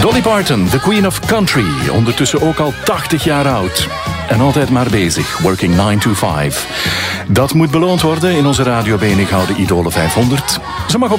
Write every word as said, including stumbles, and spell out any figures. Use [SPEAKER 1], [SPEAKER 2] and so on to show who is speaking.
[SPEAKER 1] Dolly Parton, the Queen of Country. Ondertussen ook al tachtig jaar oud. En altijd maar bezig, working nine to five. Dat moet beloond worden in onze Radio Benighouden Idole vijfhonderd. Ze mag op